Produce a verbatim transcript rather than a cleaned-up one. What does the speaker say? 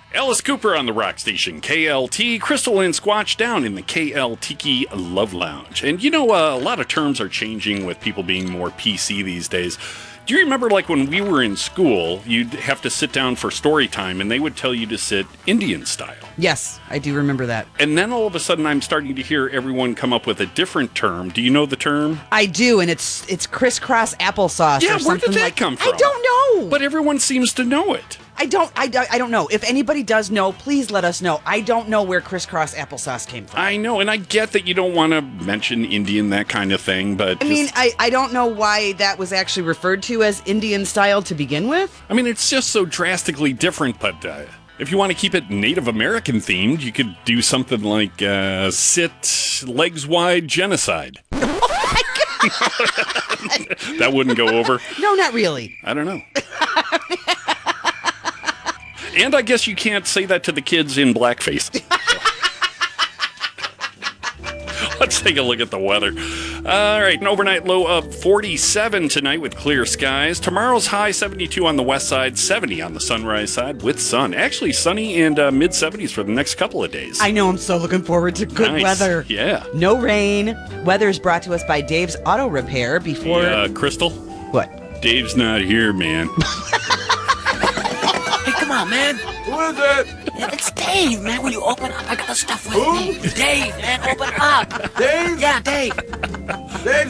Alice Cooper on the rock station, K L T, Crystal and Squatch down in the K L Tiki Love Lounge. And you know, uh, a lot of terms are changing with people being more P C these days. Do you remember, like, when we were in school, you'd have to sit down for story time, and they would tell you to sit Indian style? Yes, I do remember that. And then all of a sudden, I'm starting to hear everyone come up with a different term. Do you know the term? I do, and it's it's crisscross applesauce. Yeah, or where something did that like, come from? I don't know. But everyone seems to know it. I don't. I, I don't know. If anybody does know, please let us know. I don't know where crisscross applesauce came from. I know, and I get that you don't want to mention Indian, that kind of thing, but I just, mean, I, I don't know why that was actually referred to as Indian style to begin with. I mean, it's just so drastically different, but uh, if you want to keep it Native American themed, you could do something like uh, sit legs wide genocide. That wouldn't go over. No, not really. I don't know. And I guess you can't say that to the kids in blackface. Let's take a look at the weather. All right, an overnight low of forty-seven tonight with clear skies. Tomorrow's high seventy-two on the west side, seventy on the sunrise side with sun. Actually sunny and uh, mid seventies for the next couple of days. I know, I'm so looking forward to good Nice. weather. Yeah. No rain. Weather is brought to us by Dave's Auto Repair before... Uh, Crystal? What? Dave's not here, man. Hey, come on, man. Who is it? It's Dave, man. Will you open up? I got stuff with me. Dave, man, open up. Dave? Yeah, Dave. Dave